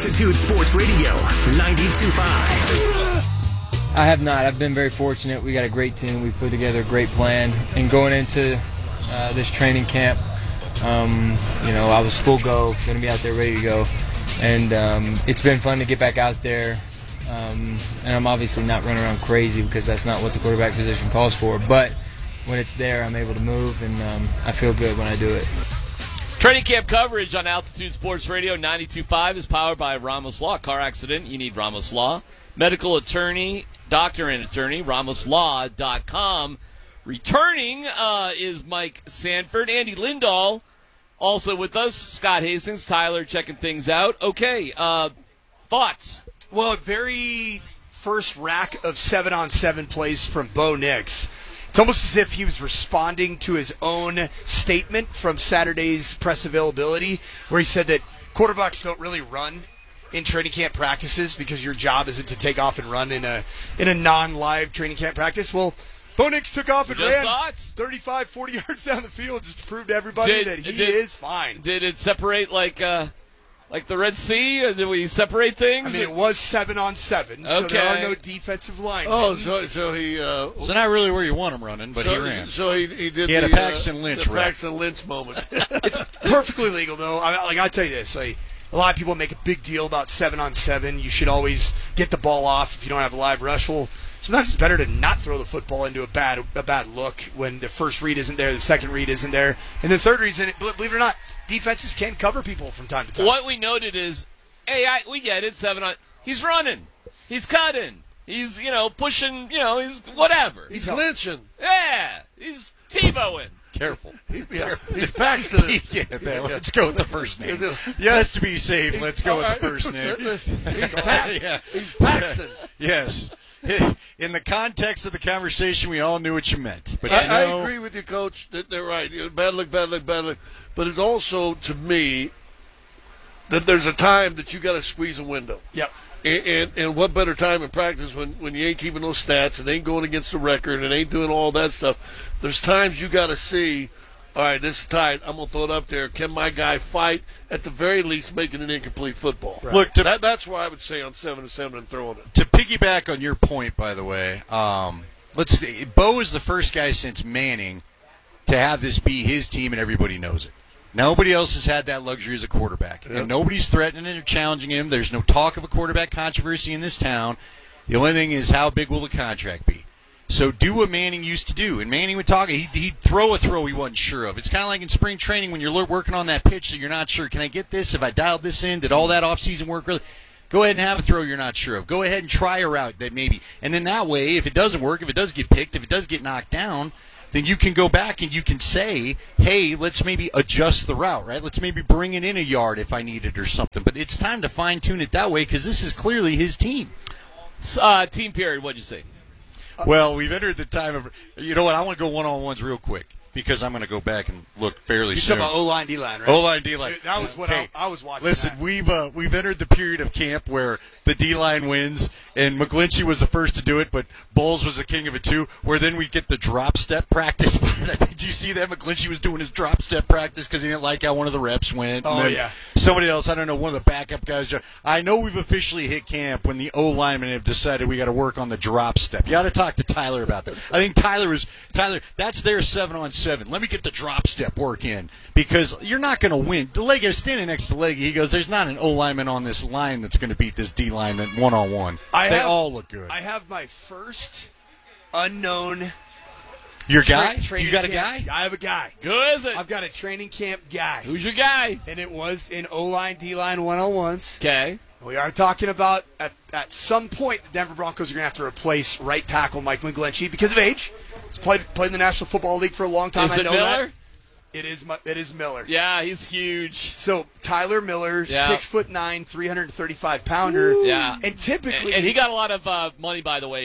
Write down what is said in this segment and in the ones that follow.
Altitude Sports Radio, 92.5. I have not. I've been very fortunate. We got a great team. We put together a great plan. And going into this training camp, I was full go, going to be out there ready to go. And it's been fun to get back out there. And I'm obviously not running around crazy because that's not what the quarterback position calls for. But when it's there, I'm able to move, and I feel good when I do it. Training camp coverage on Altitude Sports Radio 92.5 is powered by Ramos Law. Car accident, you need Ramos Law. Medical attorney, doctor and attorney, ramoslaw.com. Returning is Mike Sanford. Andy Lindahl also with us. Scott Hastings, Tyler checking things out. Okay, thoughts? Well, very first rack of 7-on-7 plays from Bo Nix. It's almost as if he was responding to his own statement from Saturday's press availability, where he said that quarterbacks don't really run in training camp practices because your job isn't to take off and run in a non-live training camp practice. Well, Bo Nix took off and ran 35, 40 yards down the field just to prove to everybody that he is fine. Did it separate like the Red Sea? Or did we separate things? I mean, it was 7-on-7, so there are no defensive linemen. Oh, so he... so not really where you want him running, but he ran. So he did he had a Paxton Lynch the Paxton Lynch moment. It's perfectly legal, though. I'll tell you this. A lot of people make a big deal about 7-on-7. You should always get the ball off if you don't have a live rush. Well, sometimes it's better to not throw the football into a bad look when the first read isn't there, the second read isn't there, and the third read isn't. Believe it or not, defenses can cover people from time to time. What we noted is, we get it, 7-on. He's running. He's cutting. He's, pushing, he's whatever. He's lynching. Yeah. He's Tebowing. Careful. He's Paxton. Let's go with the first name. Just to be safe, let's go with the first name. He's Paxton. Yes. In the context of the conversation, we all knew what you meant. But I agree with you, Coach. That they're right. Bad luck. But it's also, to me, that there's a time that you got to squeeze a window. Yep. And what better time in practice when you ain't keeping those stats and ain't going against the record and ain't doing all that stuff. There's times you got to see, all right, this is tight. I'm going to throw it up there. Can my guy fight? At the very least, making an incomplete football. Right. Look, that's why I would say on 7-7 and throwing it. To piggyback on your point, by the way, Bo is the first guy since Manning to have this be his team, and everybody knows it. Nobody else has had that luxury as a quarterback, and nobody's threatening or challenging him. There's no talk of a quarterback controversy in this town. The only thing is, how big will the contract be? So do what Manning used to do. And Manning would talk. He'd throw a throw he wasn't sure of. It's kind of like in spring training when you're working on that pitch that you're not sure. Can I get this? Have I dialed this in? Did all that offseason work really? Go ahead and have a throw you're not sure of. Go ahead and try a route that maybe. And then that way, if it doesn't work, if it does get picked, if it does get knocked down, then you can go back and you can say, hey, let's maybe adjust the route, right? Let's maybe bring it in a yard if I need it or something. But it's time to fine-tune it that way because this is clearly his team. Team period, what'd you say? Well, we've entered the time of – you know what? I want to go one-on-ones real quick because I'm going to go back and look fairly soon. You're talking about O-line, D-line, right? O-line, D-line. That was what I was watching. Listen, we've entered the period of camp where the D-line wins, and McGlinchey was the first to do it, but Bowles was the king of it too, where then we get the drop step practice. Did you see that? McGlinchey was doing his drop step practice because he didn't like how one of the reps went. Oh, yeah. Somebody else, I don't know, one of the backup guys. I know we've officially hit camp when the O-linemen have decided we got to work on the drop step. You got to talk to Tyler about that. I think Tyler, that's their 7-on-7. Let me get the drop step work in because you're not going to win. DeLegge is standing next to Legge. He goes, there's not an O-lineman on this line that's going to beat this D-lineman one-on-one. They all look good. I have my first unknown Your guy? You got a guy? I have a guy. Who is it? I've got a training camp guy. Who's your guy? And it was in O-line, D-line, one-on-ones. Okay. We are talking about at some point the Denver Broncos are going to have to replace right tackle Mike McGlinchey because of age. He's played in the National Football League for a long time. Is it Miller? It is Miller. Yeah, he's huge. So Tyler Miller, 6'9", 335-pounder. Yeah, and typically, and he got a lot of money, by the way,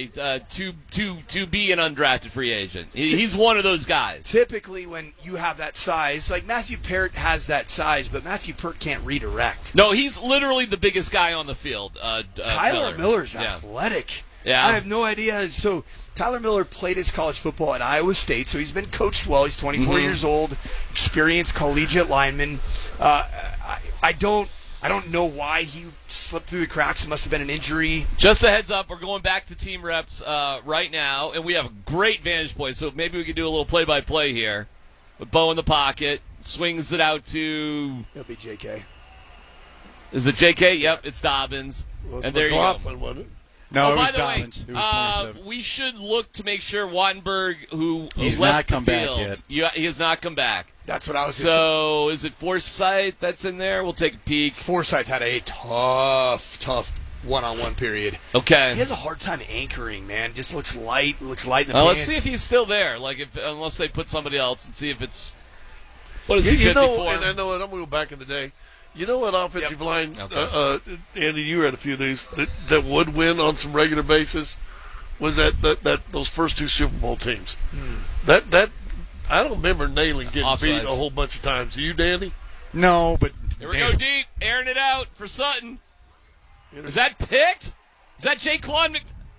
to be an undrafted free agent. He's one of those guys. Typically, when you have that size, like Matthew Peart has that size, but Matthew Peart can't redirect. No, he's literally the biggest guy on the field. Tyler Miller's athletic. Yeah, I have no idea. So Tyler Miller played his college football at Iowa State, so he's been coached well. He's 24 years old, experienced collegiate lineman. I don't I don't know why he slipped through the cracks. It must have been an injury. Just a heads up, we're going back to team reps right now, and we have a great vantage point, so maybe we can do a little play-by-play here. With Bo in the pocket, swings it out to... It'll be JK. Is it JK? Yep, it's Dobbins. And there you go. McLaughlin, wasn't it? No, Oh, it by was the Dobbins. way, It was 27. we should look to make sure Wattenberg, who He's left not come the back field, yet. Yeah, he has not come back. That's what I was going to say. So is it Forsythe that's in there? We'll take a peek. Forsythe had a tough one-on-one period. Okay. He has a hard time anchoring, man. Just looks light in the Let's pants. see if he's still there. Like, unless they put somebody else, and see if it's. What is he? You 54. know, and I know it. I'm going to go back in the day. You know what offensive line, Okay. Andy, you had a few of these that would win on some regular basis was that those first two Super Bowl teams. That I don't remember nailing getting beat Offsides. a whole bunch of times. Do you, Danny? No, but Here we go deep, airing it out for Sutton. Is that picked? Is that Jaquan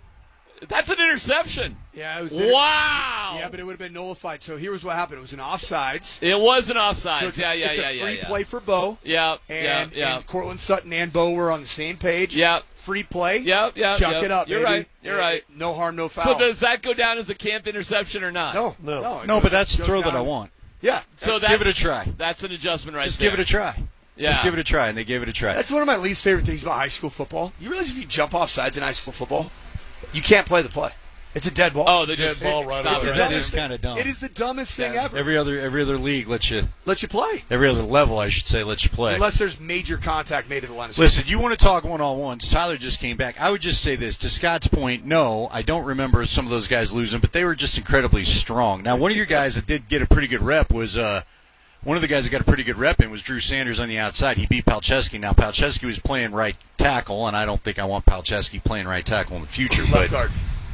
That's an interception. Yeah, it was. Wow. Yeah, but it would have been nullified. So here was what happened. It was an offsides. It was an offside. So it's yeah. a free play for Bo. Yeah, And Cortland Sutton and Bo were on the same page. Yeah. Free play. Yeah. Chuck it up, You're baby. right. You're right. No harm, no foul. So does that go down as a camp interception or not? No. no, but that's the goes throw that down. I want. Yeah. So Give it a try. That's an adjustment right Just there. give it a try. Yeah. Just give it a try, and they gave it a try. That's one of my least favorite things about high school football. You realize if you jump off sides in high school football, you can't play the play. It's a dead ball. Oh, they just Dead ball right stop away. it. That is kind of dumb. It is the dumbest thing Yeah. ever. Every other league lets you. Let you play. Every other level, I should say, lets you play. Unless there's major contact made at the line of scrimmage. Listen, you want to talk one-on-ones. Tyler just came back. I would just say this. To Scott's point, no, I don't remember some of those guys losing, but they were just incredibly strong. Now, one of your guys that did get a pretty good rep was one of the guys that got a pretty good rep in was Drew Sanders on the outside. He beat Palczewski. Now, Palczewski was playing right tackle, and I don't think I want Palczewski playing right tackle in the future. Left guard.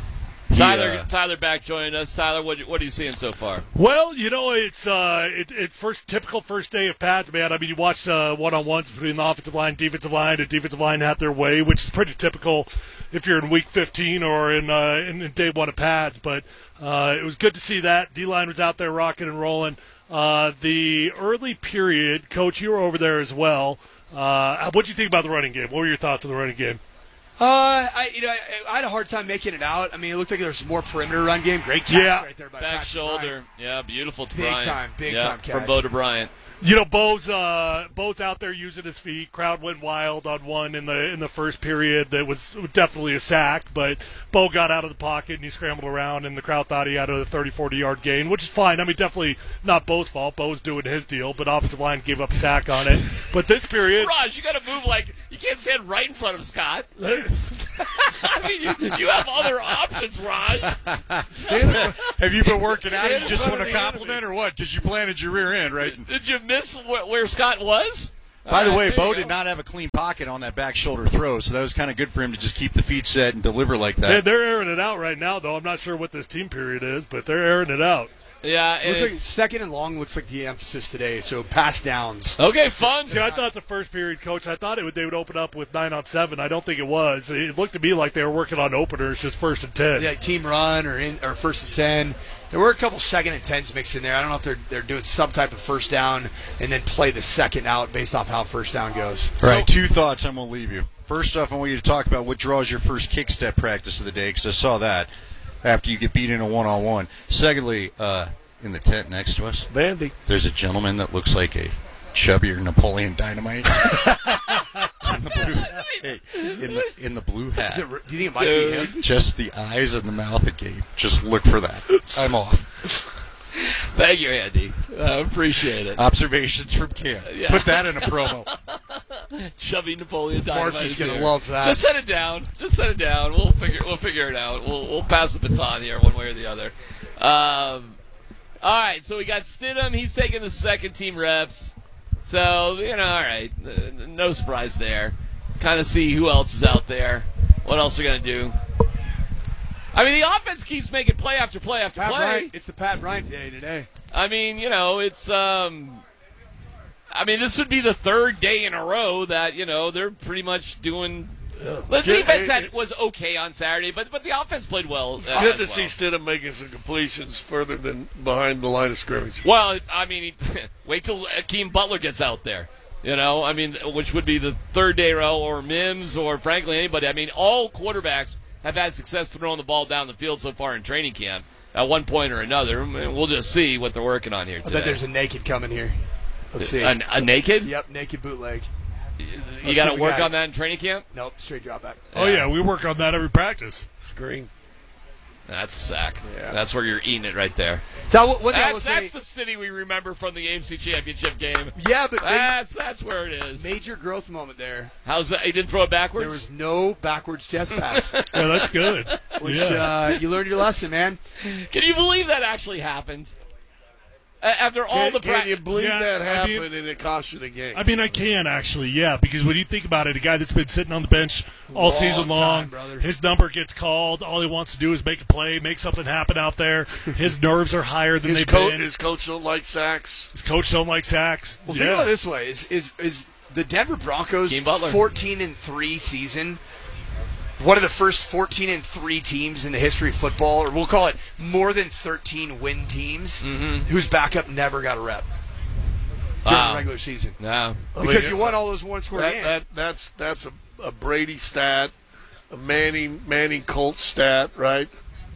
Tyler back joining us. Tyler, what are you seeing so far? Well, you know, it's typical first day of pads, man. I mean, you watch one-on-ones between the offensive line, defensive line had their way, which is pretty typical if you're in week 15 or in day one of pads. But it was good to see that. D-line was out there rocking and rolling. The early period, Coach, you were over there as well. What did you think about the running game? What were your thoughts on the running game? I had a hard time making it out. I mean, it looked like there was more perimeter run game. Great catch right there by Back Patrick shoulder. Bryant. Yeah, beautiful to Big Bryant. time, big Yeah, time catch. from Bo to Bryant. You know, Bo's out there using his feet. Crowd went wild on one in the first period. That was definitely a sack, but Bo got out of the pocket and he scrambled around, and the crowd thought he had a 30-40 yard gain, which is fine. I mean, definitely not Bo's fault. Bo's doing his deal, but offensive line gave up a sack on it. But this period, Raj, you got to move like you can't stand right in front of Scott. I mean, you have other options, Raj. Have you been working out? You just want a compliment or what? Because you planted your rear end, right? Did you miss where Scott was? By the way, there Bo you did go. not have a clean pocket on that back shoulder throw, so that was kind of good for him to just keep the feet set and deliver like that. they're airing it out right now, though. I'm not sure what this team period is, but they're airing it out. Yeah, and Looks like it's, second and long looks like the emphasis today. So pass downs. okay, fun. See, I thought the first period, Coach, they would open up with 9-on-7. I don't think it was. It looked to me like they were working on openers, just 1st and 10. Yeah, team run or first and 10. There were a couple second and 10s mixed in there. I don't know if they're doing some type of first down and then play the second out based off how first down goes. All right, two thoughts. I'm going to leave you. First off, I want you to talk about what draws your first kick step practice of the day, because I saw that after you get beat in a one-on-one. Secondly, in the tent next to us, Bandy. there's a gentleman that looks like a chubbier Napoleon Dynamite in the blue hat. Do you think it might be him? Just the eyes and the mouth agape. Just look for that. I'm off. Thank you, Andy. Appreciate it. Observations from Cam. Yeah. Put that in a promo. Chubby Napoleon Dynamite. Mark is gonna here. love that. Just set it down. We'll figure it out. We'll pass the baton here, one way or the other. All right, so we got Stidham. He's taking the second team reps. So, all right, no surprise there. Kind of see who else is out there. What else they're going to do. I mean, the offense keeps making play after play after Pat play. Bryant. It's the Pat Bryant day today. I mean, it's this would be the third day in a row that, they're pretty much doing. The defense was okay on Saturday, but the offense played well. It's good to see Stidham making some completions further than behind the line of scrimmage. Well, I mean, wait till Akeem Butler gets out there. You know, I mean, which would be the third day row or Mims or frankly anybody. I mean, all quarterbacks have had success throwing the ball down the field so far in training camp at one point or another. I mean, we'll just see what they're working on here today. I bet there's a naked coming here. Let's see. A naked? Yep, naked bootleg. You got to work on that in training camp? Nope, straight drop back. Oh, yeah, we work on that every practice. Screen. That's a sack. Yeah. That's where you're eating it right there. So one thing I will say, That's the city we remember from the AFC Championship game. yeah, but That's where it is. major growth moment there. How's that? He didn't throw it backwards? There was no backwards chest pass, Yeah, that's good. which Yeah. you learned your lesson, man. Can you believe that actually happened? After all the Can practice. you believe Yeah, that I mean- happened and it cost you the game? I mean, I can actually, yeah, because when you think about it, a guy that's been sitting on the bench all Long season long, time, brother. his number gets called. All he wants to do is make a play, make something happen out there. His nerves are higher than they've been. His coach don't like sacks. His coach don't like sacks. Well, think about it this way: is the Denver Broncos Game Butler. 14-3 season one of the first 14-3 teams in the history of football, or we'll call it more than 13 win teams, whose backup never got a rep during the regular season No. because you won all those one-score games. That's a Brady stat, a Manning Colts stat, right?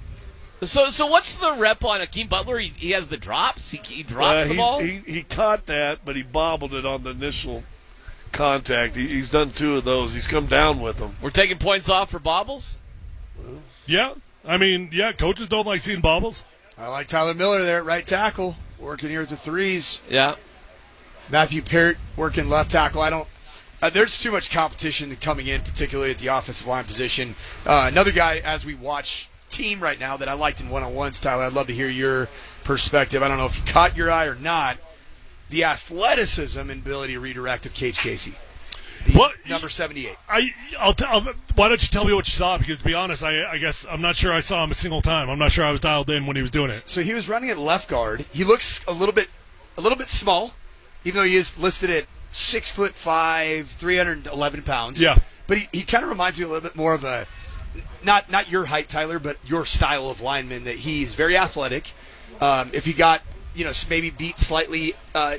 So what's the rep on Akeem Butler? He has the drops? He drops the ball? He caught that, but he bobbled it on the initial contact. He's done 2 of those. He's come down with them. We're taking points off for bobbles? Yeah, I mean, yeah, coaches don't like seeing bobbles. I like Tyler Miller there at right tackle, working here at the threes. Yeah. Matthew Peart working left tackle. I don't. There's too much competition coming in, particularly at the offensive line position. Another guy, as we watch team right now, that I liked in one-on-ones, Tyler. I'd love to hear your perspective. I don't know if you caught your eye or not. The athleticism and ability to redirect of Cage Casey. What Number 78. Why don't you tell me what you saw? Because to be honest, I guess I'm not sure I saw him a single time. I'm not sure I was dialed in when he was doing it. So he was running at left guard. He looks a little bit small, even though he is listed at 6'5", 311 pounds. Yeah. But he kind of reminds me a little bit more of a not your height, Tyler, but your style of lineman. That he's very athletic. If he got maybe beat slightly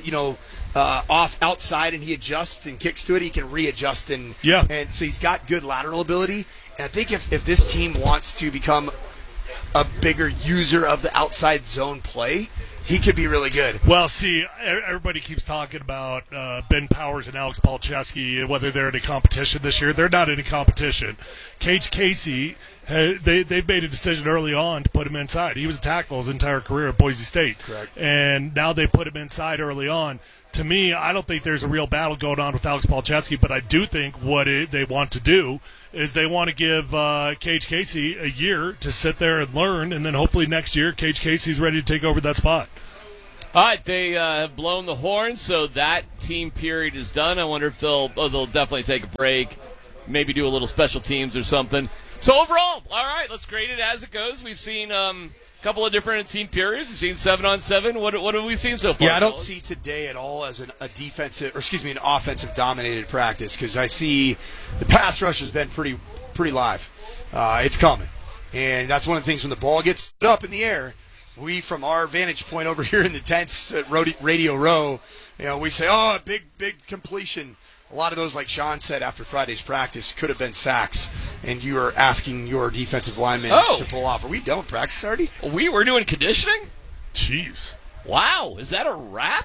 off outside and he adjusts and kicks to it, he can readjust and so he's got good lateral ability. And I think if this team wants to become a bigger user of the outside zone play, he could be really good. Well, see, everybody keeps talking about Ben Powers and Alex Palczewski and whether they're in a competition this year. They're not in a competition. Cage Casey, they've made a decision early on to put him inside. He was a tackle his entire career at Boise State. Correct. And now they put him inside early on. To me, I don't think there's a real battle going on with Alex Palczewski, but I do think what they want to do is they want to give Cage Casey a year to sit there and learn, and then hopefully next year Cage Casey's ready to take over that spot. All right, they have blown the horn, so that team period is done. I wonder if they'll definitely take a break, maybe do a little special teams or something. So overall, all right, let's grade it as it goes. We've seen a couple of different team periods. We've seen 7-on-7. What have we seen so far? Yeah, I don't see today at all as an offensive dominated practice, because I see the pass rush has been pretty live. It's coming, and that's one of the things when the ball gets up in the air. We, from our vantage point over here in the tents at Radio Row, we say, "Oh, a big completion." A lot of those, like Sean said after Friday's practice, could have been sacks, and you are asking your defensive linemen to pull off. Are we done with practice already? We were doing conditioning? Jeez. Wow, is that a wrap?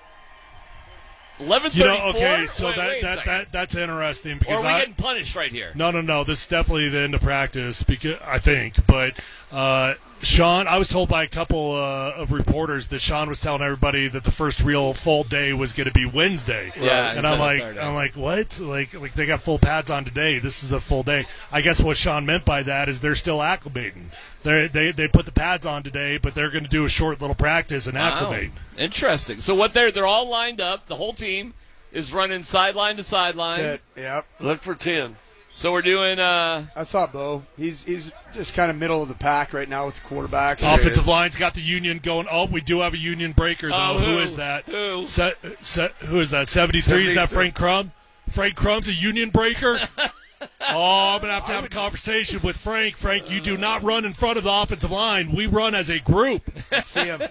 11:34. Okay, so wait a second. that's interesting Or because are we getting punished right here? No. This is definitely the end of practice, because I think. But Sean, I was told by a couple of reporters that Sean was telling everybody that the first real full day was going to be Wednesday. Yeah, and I'm like, what? Like they got full pads on today. This is a full day. I guess what Sean meant by that is they're still acclimating. They put the pads on today, but they're going to do a short little practice and acclimate. Interesting. So what they're all lined up. The whole team is running sideline to sideline. That's it. Yep. Look for 10. So we're doing. I saw Bo. He's just kind of middle of the pack right now with the quarterbacks. Offensive line's got the union going. Oh, we do have a union breaker, though. Who is that? Who? Who is that? 73? Is that Frank Crum? Frank Crum's a union breaker? I'm going to have a conversation with Frank. Frank, you do not run in front of the offensive line. We run as a group. Let's see him.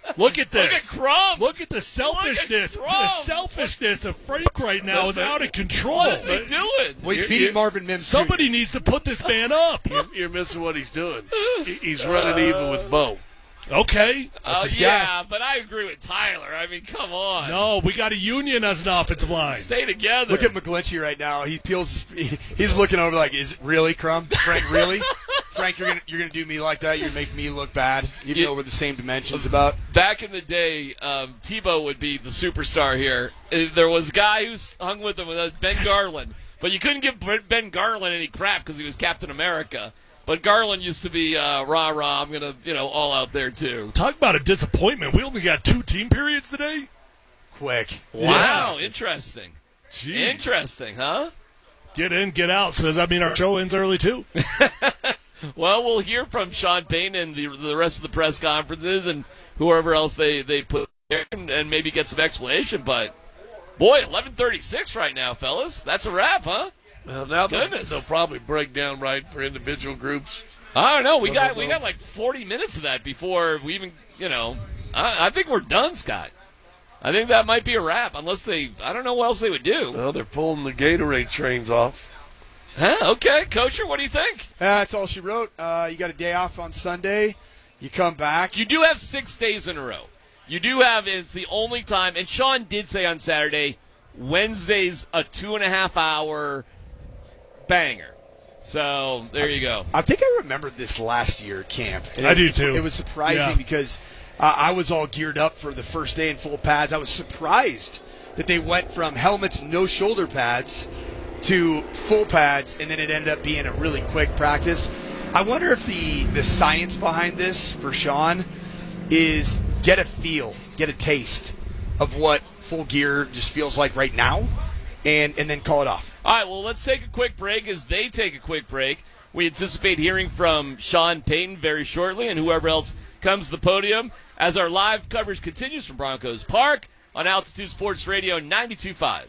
Look at this. Look at Crump. Look at the selfishness. Look at The Crump. selfishness of Frank right now is out of control. What is he doing? Well, he's beating Marvin Mims. Somebody needs to put this man up. You're missing what he's doing. He's running even with Bo. Okay. Yeah, but I agree with Tyler. I mean, come on. No, we got a union as an offensive line. Stay together. Look at McGlinchey right now. He's looking over like, is it really, Crumb? Frank, really? Frank, you're gonna do me like that? You're gonna make me look bad, even though we're the same dimensions about. Back in the day, Tebow would be the superstar here. There was a guy who hung with him, Ben Garland. But you couldn't give Ben Garland any crap because he was Captain America. But Garland used to be rah-rah, I'm going to, all out there too. Talk about a disappointment. We only got 2 team periods today? Quick. Wow, interesting. Jeez. Interesting, huh? Get in, get out. So does that mean our show ends early too? Well, we'll hear from Sean Payton and the rest of the press conferences and whoever else they put there and maybe get some explanation. But, boy, 11:36 right now, fellas. That's a wrap, huh? Well, now Goodness. they'll probably break down right for individual groups. I don't know. We got like 40 minutes of that before we even, I think we're done, Scott. I think that might be a wrap, unless I don't know what else they would do. Well, they're pulling the Gatorade trains off. Huh? Okay, Kosher, what do you think? That's all she wrote. You got a day off on Sunday. You come back. You do have 6 days in a row. You do have, it's the only time, and Sean did say on Saturday, Wednesday's a 2.5-hour banger. So there you go. I think I remembered this last year at camp. And I do too. It was surprising because I was all geared up for the first day in full pads. I was surprised that they went from helmets, no shoulder pads, to full pads, and then it ended up being a really quick practice. I wonder if the science behind this for Sean is get a feel, get a taste of what full gear just feels like right now, and then call it off. All right, well, let's take a quick break. As they take a quick break, we anticipate hearing from Sean Payton very shortly and whoever else comes to the podium as our live coverage continues from Broncos Park on Altitude Sports Radio 92.5.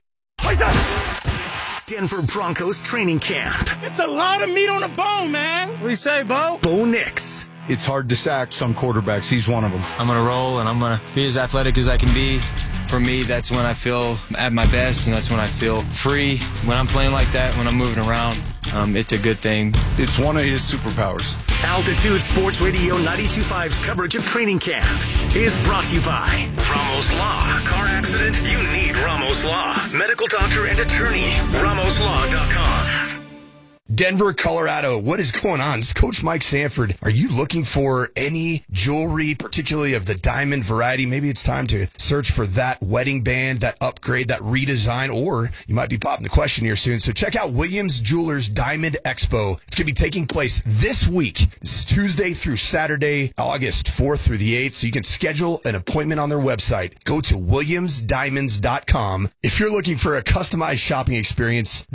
Denver Broncos training camp. It's a lot of meat on the bone, man. What do you say, Bo? Bo Nix. It's hard to sack some quarterbacks. He's one of them. I'm going to roll, and I'm going to be as athletic as I can be. For me, that's when I feel at my best, and that's when I feel free. When I'm playing like that, when I'm moving around, it's a good thing. It's one of his superpowers. Altitude Sports Radio 92.5's coverage of training camp is brought to you by Ramos Law. Car accident? You need Ramos Law. Medical doctor and attorney. RamosLaw.com. Denver, Colorado, what is going on? It's Coach Mike Sanford. Are you looking for any jewelry, particularly of the diamond variety? Maybe it's time to search for that wedding band, that upgrade, that redesign, or you might be popping the question here soon. So check out Williams Jewelers Diamond Expo. It's going to be taking place this week. This is Tuesday through Saturday, August 4th through the 8th. So you can schedule an appointment on their website. Go to WilliamsDiamonds.com. If you're looking for a customized shopping experience,